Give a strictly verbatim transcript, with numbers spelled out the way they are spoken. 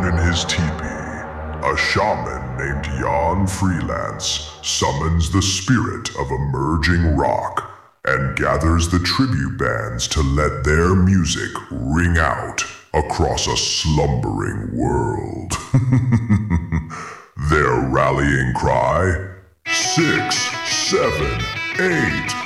alone in his teepee, a shaman named Jan Freelance summons the spirit of emerging rock and gathers the tribute bands to let their music ring out across a slumbering world. Their rallying cry? Six, seven, eight,